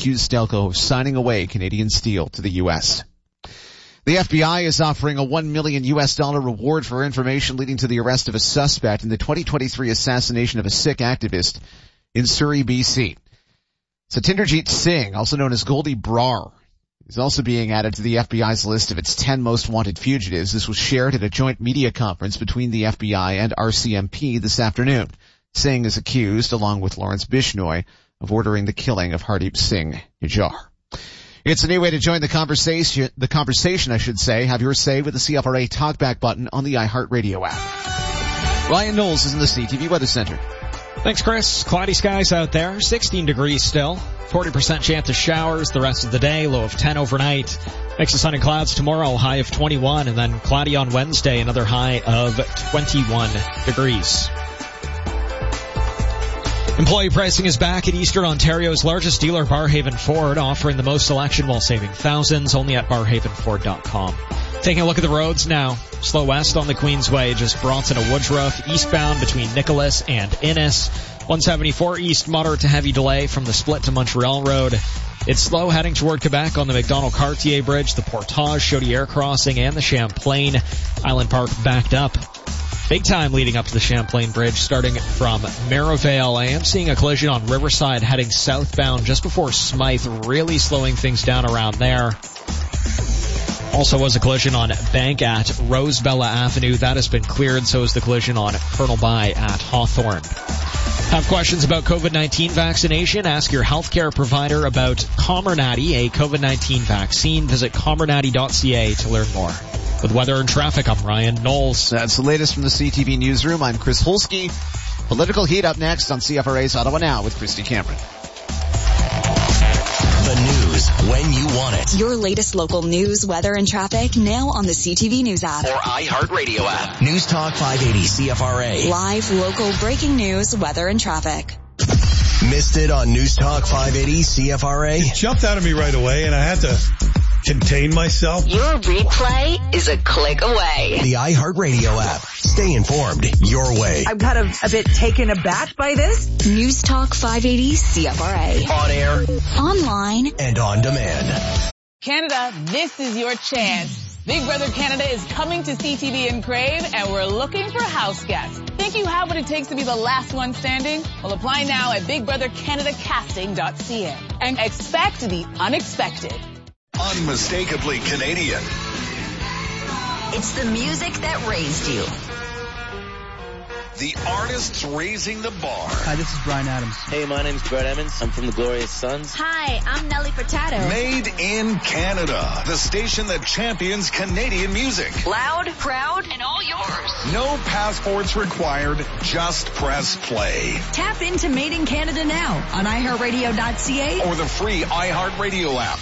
accused Stelco of signing away Canadian steel to the U.S. The FBI is offering a $1 million reward for information leading to the arrest of a suspect in the 2023 assassination of a Sikh activist in Surrey, BC. Satinderjeet Singh, also known as Goldie Brar, is also being added to the FBI's list of its 10 most wanted fugitives. This was shared at a joint media conference between the FBI and RCMP this afternoon. Singh is accused, along with Lawrence Bishnoi, of ordering the killing of Hardeep Singh Nijjar. It's a new way to join the conversation, Have your say with the CFRA talkback button on the iHeartRadio app. Ryan Knowles is in the CTV Weather Center. Thanks, Chris. Cloudy skies out there, 16 degrees still. 40% chance of showers the rest of the day, low of 10 overnight. Mix of sun and clouds tomorrow, high of 21, and then cloudy on Wednesday, another high of 21 degrees. Employee pricing is back at Eastern Ontario's largest dealer, Barrhaven Ford, offering the most selection while saving thousands, only at barrhavenford.com. Taking a look at the roads now. Slow west on the Queensway, just Bronson to Woodruff, eastbound between Nicholas and Innis. 174 east, moderate to heavy delay from the split to Montreal Road. It's slow heading toward Quebec on the Macdonald-Cartier Bridge, the Portage, Chaudière Crossing, and the Champlain. Island Park backed up. Big time leading up to the Champlain Bridge, starting from Merivale. I am seeing a collision on Riverside heading southbound just before Smythe, really slowing things down around there. Also was a collision on Bank at Rosebella Avenue. That has been cleared. So is the collision on Colonel By at Hawthorne. Have questions about COVID-19 vaccination? Ask your healthcare provider about Comirnaty, a COVID-19 vaccine. Visit comirnaty.ca to learn more. With weather and traffic, I'm Ryan Knowles. That's the latest from the CTV Newsroom. I'm Chris Holsky. Political heat up next on CFRA's Ottawa Now with Christy Cameron. The news when you want it. Your latest local news, weather, and traffic now on the CTV News app. Or iHeartRadio app. News Talk 580 CFRA. Live local breaking news, weather, and traffic. Missed it on News Talk 580 CFRA? It jumped out of me right away and I had to contain myself. Your replay is a click away. The iHeartRadio app. Stay informed your way. I'm kind of a bit taken aback by this. News Talk 580 CFRA. On air, online, and on demand. Canada, this is your chance. Big Brother Canada is coming to CTV in Crave, and we're looking for house guests. Think you have what it takes to be the last one standing? Well, apply now at bigbrothercanadacasting.ca and expect the unexpected. Unmistakably Canadian. It's the music that raised you. The artists raising the bar. Hi, this is Bryan Adams. Hey, my name's Brett Emmons. I'm from the Glorious Sons. Hi, I'm Nelly Furtado. Made in Canada. The station that champions Canadian music. Loud, proud, and all yours. No passports required. Just press play. Tap into Made in Canada now on iHeartRadio.ca or the free iHeartRadio app.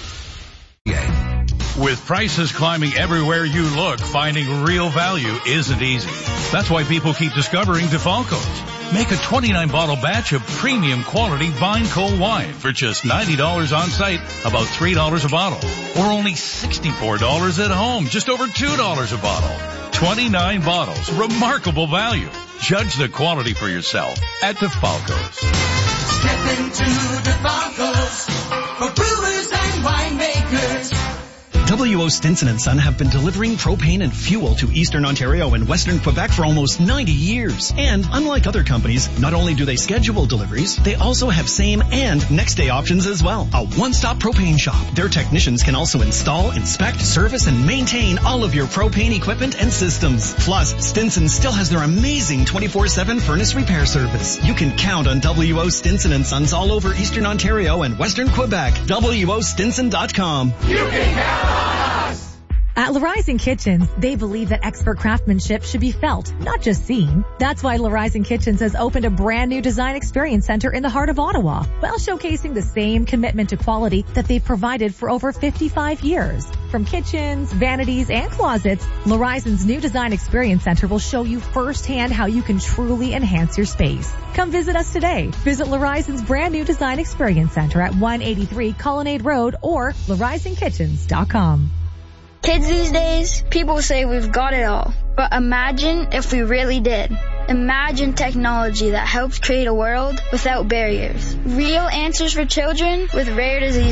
With prices climbing everywhere you look, finding real value isn't easy. That's why people keep discovering DeFalco's. Make a 29-bottle batch of premium quality Vine Cold wine for just $90 on site, about $3 a bottle. Or only $64 at home, just over $2 a bottle. 29 bottles, remarkable value. Judge the quality for yourself at DeFalco's. Step into DeFalco's for brewers and winemakers. W.O. Stinson & Son have been delivering propane and fuel to Eastern Ontario and Western Quebec for almost 90 years. And unlike other companies, not only do they schedule deliveries, they also have same and next day options as well. A one-stop propane shop. Their technicians can also install, inspect, service, and maintain all of your propane equipment and systems. Plus, Stinson still has their amazing 24/7 furnace repair service. You can count on W.O. Stinson & Sons all over Eastern Ontario and Western Quebec. WOStinson.com. You can count on us. At Larizon Kitchens, they believe that expert craftsmanship should be felt, not just seen. That's why Larizon Kitchens has opened a brand new design experience center in the heart of Ottawa, while showcasing the same commitment to quality that they've provided for over 55 years. From kitchens, vanities, and closets, Larizon's new design experience center will show you firsthand how you can truly enhance your space. Come visit us today. Visit Larizon's brand new design experience center at 183 Colonnade Road or LarizonKitchens.com. Kids these days, people say we've got it all. But imagine if we really did. Imagine technology that helps create a world without barriers. Real answers for children with rare diseases.